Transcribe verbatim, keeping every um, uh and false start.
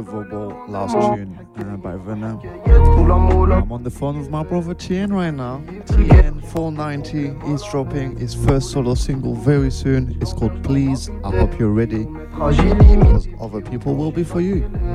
unbelievable last tune uh, by Venom. I'm on the phone with my brother Tien right now. Tien four ninety, he's dropping his first solo single very soon. It's called Please. I hope you're ready, because other people will be for you.